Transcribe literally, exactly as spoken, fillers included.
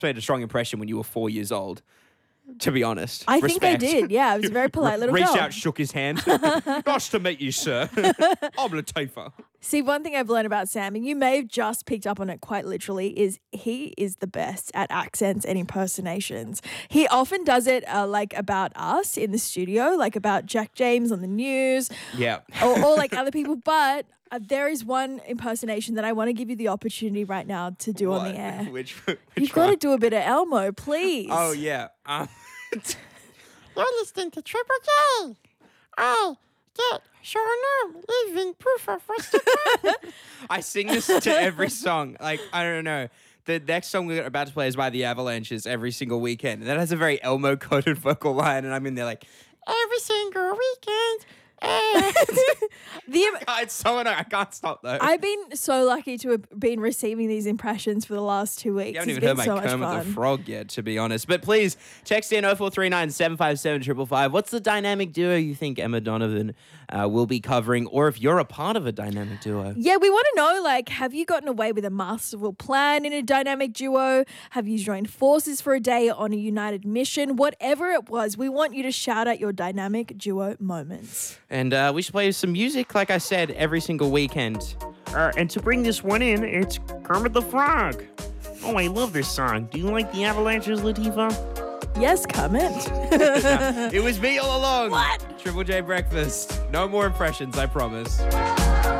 made a strong impression when you were four years old. To be honest, I Respect. think they did. Yeah, it was a very polite little Reached girl. out, shook his hand. Nice to meet you, sir. I'm Latifah. See, one thing I've learned about Sam, and you may have just picked up on it quite literally, is he is the best at accents and impersonations. He often does it uh, like about us in the studio, like about Jack James on the news, Yeah. or, or like other people. But uh, there is one impersonation that I want to give you the opportunity right now to do on What? the air. Which, which You've got to one? do a bit of Elmo, please. Oh, yeah. Um, You're listening to Triple J. I get Sharnum living proof of what's to come. I sing this to every song. Like, I don't know. The next song we're about to play is by The Avalanches every single weekend. And that has a very Elmo-coded vocal line, and I'm in there like, Every single weekend. And The, oh, it's so annoying. I can't stop, though. I've been so lucky to have been receiving these impressions for the last two weeks. You haven't It's even heard been my so much Kermit fun. the Frog yet, to be honest. But please, text in oh four three nine, seven five seven, five five five. What's the dynamic duo you think Emma Donovan uh, will be covering? Or if you're a part of a dynamic duo. Yeah, we want to know, like, have you gotten away with a masterful plan in a dynamic duo? Have you joined forces for a day on a united mission? Whatever it was, we want you to shout out your dynamic duo moments. And uh, we should play some music, like I said, every single weekend. Uh, and to bring this one in, it's Kermit the Frog. Oh, I love this song. Do you like the Avalanches, Latifah? Yes, comment. It was me all along. What? Triple J Breakfast. No more impressions, I promise.